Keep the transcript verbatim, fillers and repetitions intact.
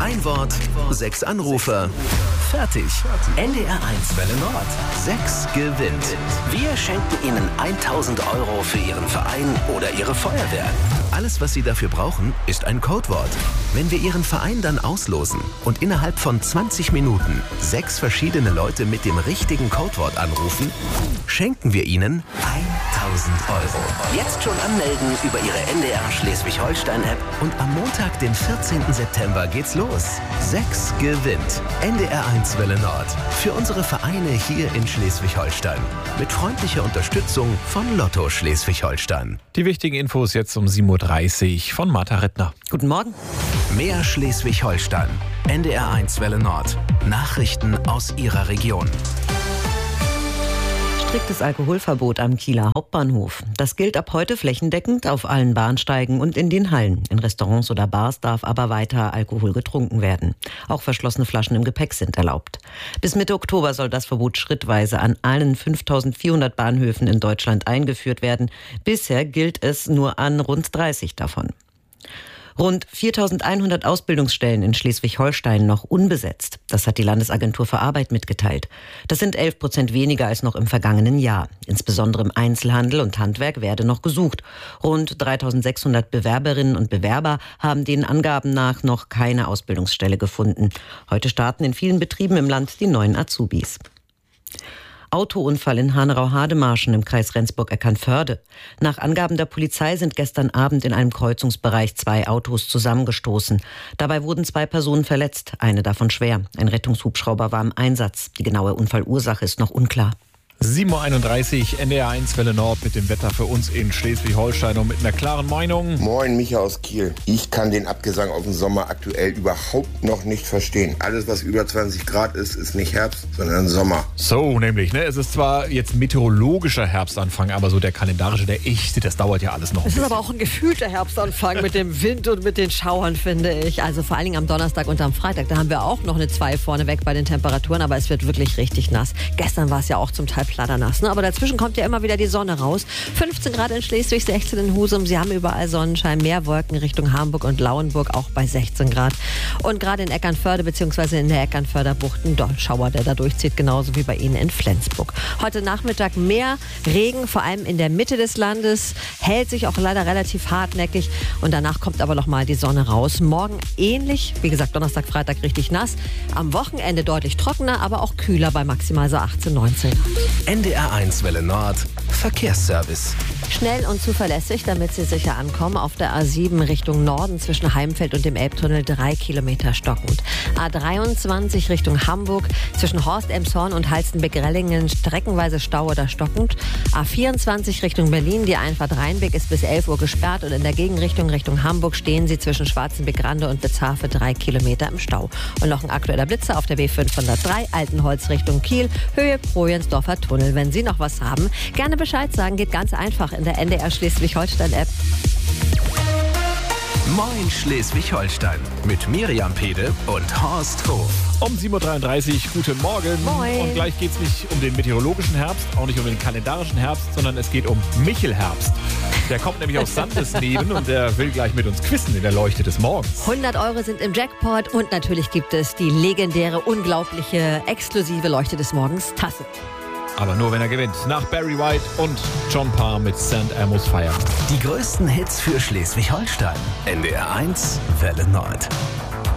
Ein Wort, sechs Anrufer. Fertig. N D R eins Welle Nord. Sechs gewinnt. Wir schenken Ihnen tausend Euro für Ihren Verein oder Ihre Feuerwehr. Alles, was Sie dafür brauchen, ist ein Codewort. Wenn wir Ihren Verein dann auslosen und innerhalb von zwanzig Minuten sechs verschiedene Leute mit dem richtigen Codewort anrufen, schenken wir Ihnen tausend Euro. Jetzt schon anmelden über Ihre N D R Schleswig-Holstein-App und am Montag, den vierzehnten September, geht's los. Sechs gewinnt. N D R eins Welle Nord. Für unsere Vereine hier in Schleswig-Holstein. Mit freundlicher Unterstützung von Lotto Schleswig-Holstein. Die wichtigen Infos jetzt um sieben Uhr dreißig von Martha Rittner. Guten Morgen. Mehr Schleswig-Holstein. N D R eins Welle Nord. Nachrichten aus Ihrer Region. Striktes Alkoholverbot am Kieler Hauptbahnhof. Das gilt ab heute flächendeckend auf allen Bahnsteigen und in den Hallen. In Restaurants oder Bars darf aber weiter Alkohol getrunken werden. Auch verschlossene Flaschen im Gepäck sind erlaubt. Bis Mitte Oktober soll das Verbot schrittweise an allen fünftausendvierhundert Bahnhöfen in Deutschland eingeführt werden. Bisher gilt es nur an rund dreißig davon. Rund viertausendeinhundert Ausbildungsstellen in Schleswig-Holstein noch unbesetzt. Das hat die Landesagentur für Arbeit mitgeteilt. Das sind elf Prozent weniger als noch im vergangenen Jahr. Insbesondere im Einzelhandel und Handwerk werde noch gesucht. Rund dreitausendsechshundert Bewerberinnen und Bewerber haben den Angaben nach noch keine Ausbildungsstelle gefunden. Heute starten in vielen Betrieben im Land die neuen Azubis. Autounfall in Hanau-Hademarschen im Kreis Rendsburg-Eckernförde. Nach Angaben der Polizei sind gestern Abend in einem Kreuzungsbereich zwei Autos zusammengestoßen. Dabei wurden zwei Personen verletzt, eine davon schwer. Ein Rettungshubschrauber war im Einsatz. Die genaue Unfallursache ist noch unklar. sieben Uhr einunddreißig, N D R eins Welle Nord mit dem Wetter für uns in Schleswig-Holstein und mit einer klaren Meinung. Moin, Micha aus Kiel. Ich kann den Abgesang auf den Sommer aktuell überhaupt noch nicht verstehen. Alles, was über zwanzig Grad ist, ist nicht Herbst, sondern Sommer. So, nämlich, ne? Es ist zwar jetzt meteorologischer Herbstanfang, aber so der kalendarische, der echte, das dauert ja alles noch ein Es ist bisschen. aber auch ein gefühlter Herbstanfang mit dem Wind und mit den Schauern, finde ich. Also vor allen Dingen am Donnerstag und am Freitag. Da haben wir auch noch eine zwei vorne weg bei den Temperaturen, aber es wird wirklich richtig nass. Gestern war es ja auch zum Teil platternass, ne? Aber dazwischen kommt ja immer wieder die Sonne raus. fünfzehn Grad in Schleswig, sechzehn in Husum. Sie haben überall Sonnenschein, mehr Wolken Richtung Hamburg und Lauenburg, auch bei sechzehn Grad. Und gerade in Eckernförde bzw. in der Eckernförder Bucht ein Schauer, der da durchzieht, genauso wie bei Ihnen in Flensburg. Heute Nachmittag mehr Regen, vor allem in der Mitte des Landes, hält sich auch leider relativ hartnäckig und danach kommt aber noch mal die Sonne raus. Morgen ähnlich, wie gesagt, Donnerstag, Freitag richtig nass. Am Wochenende deutlich trockener, aber auch kühler bei maximal so achtzehn, neunzehn Grad. N D R eins Welle Nord. Verkehrsservice. Schnell und zuverlässig, damit Sie sicher ankommen. Auf der A sieben Richtung Norden zwischen Heimfeld und dem Elbtunnel drei Kilometer stockend. A dreiundzwanzig Richtung Hamburg zwischen Horst, Elmshorn und Halstenbeck-Rellingen streckenweise Stau oder stockend. A vierundzwanzig Richtung Berlin, die Einfahrt Rheinbeck ist bis elf Uhr gesperrt und in der Gegenrichtung Richtung Hamburg stehen Sie zwischen Schwarzenbeck-Rande und Bezhafe drei Kilometer im Stau. Und noch ein aktueller Blitzer auf der B fünfhundertdrei Altenholz Richtung Kiel, Höhe Projensdorfer Tunnel. Wenn Sie noch was haben, gerne Bescheid sagen, geht ganz einfach in der N D R Schleswig-Holstein-App. Moin Schleswig-Holstein. Mit Miriam Pede und Horst Hof. Um sieben Uhr dreiunddreißig, guten Morgen. Moin. Und gleich geht es nicht um den meteorologischen Herbst, auch nicht um den kalendarischen Herbst, sondern es geht um Michelherbst. Der kommt nämlich aus Sandesneben und der will gleich mit uns quissen in der Leuchte des Morgens. hundert Euro sind im Jackpot und natürlich gibt es die legendäre, unglaubliche, exklusive Leuchte des Morgens Tasse. Aber nur, wenn er gewinnt. Nach Barry White und John Parr mit Saint Amos Fire. Die größten Hits für Schleswig-Holstein. N D R eins Welle Nord.